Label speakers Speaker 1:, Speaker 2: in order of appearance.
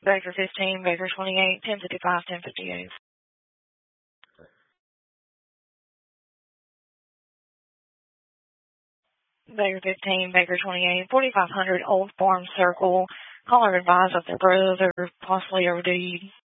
Speaker 1: Baker 15, Baker 28, 1055, 1058. Baker 15, Baker 28, 4500 Old Farm Circle. Caller advised that their brother possibly OD'd.